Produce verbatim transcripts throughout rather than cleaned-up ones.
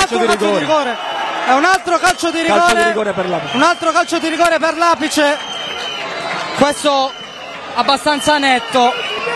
altro calcio, calcio di, rigore. di rigore. È un altro calcio di rigore. Calcio di rigore per l'Apice. Un altro calcio di rigore per l'Apice. Questo abbastanza netto.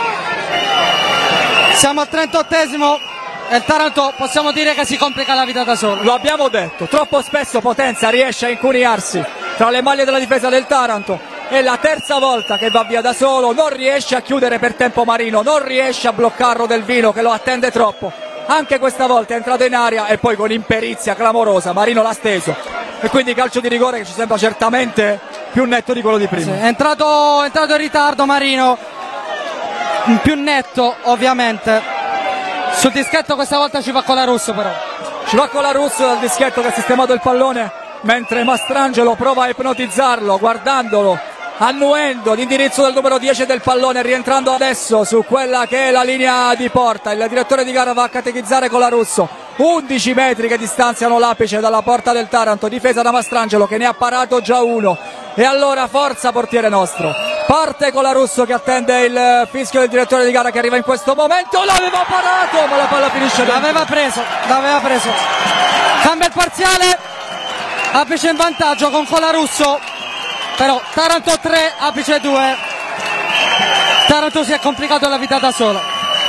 Siamo al trentottesimo e il Taranto possiamo dire che si complica la vita da solo. Lo abbiamo detto, troppo spesso Potenza riesce a incuniarsi tra le maglie della difesa del Taranto. È la terza volta che va via da solo, non riesce a chiudere per tempo Marino, non riesce a bloccarlo Del Vino che lo attende troppo. Anche questa volta è entrato in aria e poi con imperizia clamorosa Marino l'ha steso. E quindi calcio di rigore che ci sembra certamente più netto di quello di prima. Sì, è, entrato, è entrato in ritardo Marino, più netto ovviamente. Sul dischetto questa volta ci va Colarusso però. Ci va Colarusso dal dischetto che ha sistemato il pallone, mentre Mastrangelo prova a ipnotizzarlo guardandolo, annuendo l'indirizzo del numero dieci del pallone, rientrando adesso su quella che è la linea di porta. Il direttore di gara va a catechizzare Colarusso. undici metri che distanziano l'Apice dalla porta del Taranto, difesa da Mastrangelo che ne ha parato già uno. E allora forza portiere nostro. Parte Colarusso che attende il fischio del direttore di gara che arriva in questo momento. L'aveva parato, ma la palla finisce dentro. L'aveva preso, l'aveva preso. Cambia il parziale. Apice in vantaggio con Colarusso. Però Taranto tre, Apice due. Taranto si è complicato la vita da solo.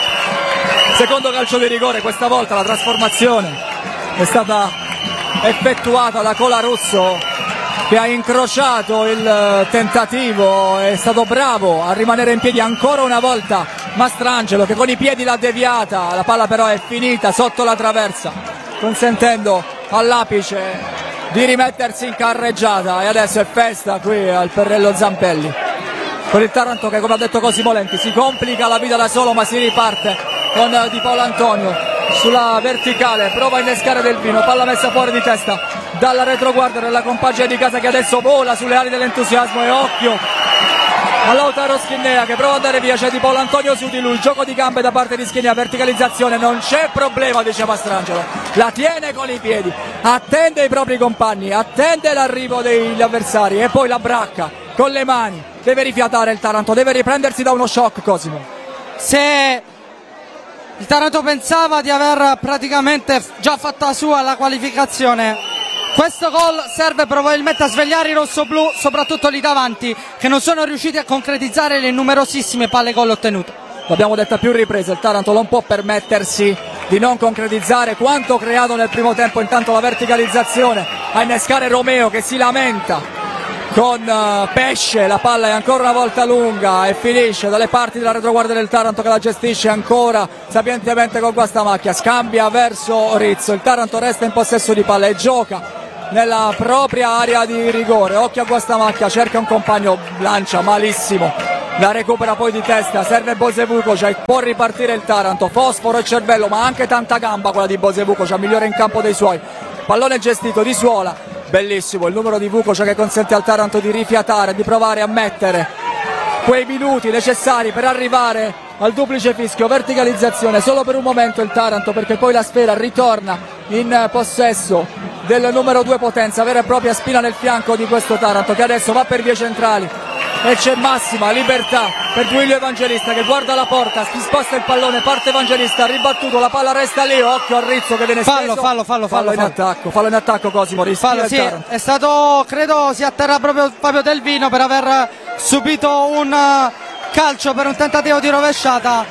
Secondo calcio di rigore, questa volta la trasformazione è stata effettuata da Colarusso, che ha incrociato il tentativo, è stato bravo a rimanere in piedi ancora una volta Mastrangelo che con i piedi l'ha deviata, la palla però è finita sotto la traversa, consentendo all'Apice di rimettersi in carreggiata. E adesso è festa qui al Perrello Zampelli per il Taranto che, come ha detto Cosimo Lenti, si complica la vita da solo ma si riparte con Di Paolo Antonio sulla verticale, prova a innescare Del Vino, palla messa fuori di testa dalla retroguardia della compagine di casa che adesso vola sulle ali dell'entusiasmo. E occhio a Lautaro Schinnea che prova ad andare via, c'è Di Paolo Antonio su di lui, gioco di gambe da parte di Schinnea, verticalizzazione, non c'è problema, dice Mastrangelo, la tiene con i piedi, attende i propri compagni, attende l'arrivo degli avversari e poi la bracca con le mani, deve rifiatare il Taranto, deve riprendersi da uno shock. Cosimo, se il Taranto pensava di aver praticamente già fatta sua la qualificazione, questo gol serve probabilmente a svegliare i rossoblù, soprattutto lì davanti, che non sono riusciti a concretizzare le numerosissime palle gol ottenute. L'abbiamo detto a più riprese, il Taranto non può permettersi di non concretizzare quanto creato nel primo tempo. Intanto la verticalizzazione a innescare Romeo che si lamenta con uh, Pesce, la palla è ancora una volta lunga e finisce dalle parti della retroguardia del Taranto che la gestisce ancora sapientemente con Guastamacchia, scambia verso Rizzo, il Taranto resta in possesso di palla e gioca nella propria area di rigore. Occhio a Guastamacchia, cerca un compagno, lancia malissimo, la recupera poi di testa, serve Bosevukovic, può ripartire il Taranto, fosforo e cervello ma anche tanta gamba quella di Bosevukovic, migliore in campo dei suoi, pallone gestito di Suola. Bellissimo il numero di Vukovic che consente al Taranto di rifiatare, di provare a mettere quei minuti necessari per arrivare al duplice fischio. Verticalizzazione solo per un momento il Taranto, perché poi la sfera ritorna in possesso del numero due Potenza, vera e propria spina nel fianco di questo Taranto che adesso va per vie centrali e c'è massima libertà per Duilio Evangelista che guarda la porta, si sposta il pallone, parte Evangelista, ribattuto, la palla resta lì, occhio al Rizzo che viene fallo, steso. fallo, fallo, fallo, fallo in fallo. attacco, fallo in attacco Cosimo, fallo, sì, è stato, credo sia a terra proprio Fabio Del Vino per aver subito un calcio per un tentativo di rovesciata,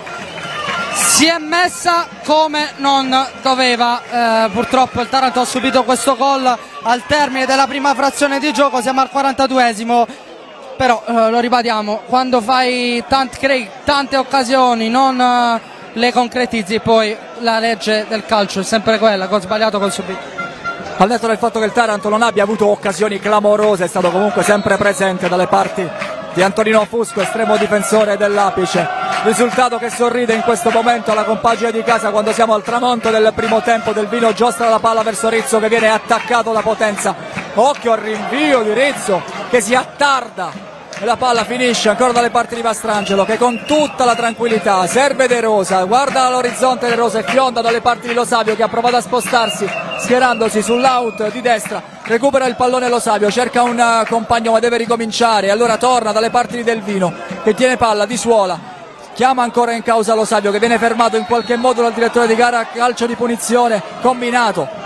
si è messa come non doveva, eh, purtroppo il Taranto ha subito questo gol al termine della prima frazione di gioco, siamo al quarantaduesimo. Però eh, lo ribadiamo, quando fai tanti, crei tante occasioni, non eh, le concretizzi, poi la legge del calcio è sempre quella, gol sbagliato, gol subito. Al netto del fatto che il Taranto non abbia avuto occasioni clamorose, è stato comunque sempre presente dalle parti di Antonino Fusco, estremo difensore dell'Apice. Risultato che sorride in questo momento alla compagine di casa quando siamo al tramonto del primo tempo. Del Vino giostra la palla verso Rizzo che viene attaccato da Potenza. Occhio al rinvio di Rizzo che si attarda e la palla finisce ancora dalle parti di Mastrangelo che con tutta la tranquillità serve De Rosa, guarda all'orizzonte De Rosa e fionda dalle parti di Lo Savio che ha provato a spostarsi schierandosi sull'out di destra, recupera il pallone Lo Savio, cerca un compagno ma deve ricominciare e allora torna dalle parti di Del Vino che tiene palla di Suola, chiama ancora in causa Lo Savio che viene fermato in qualche modo dal direttore di gara, calcio di punizione combinato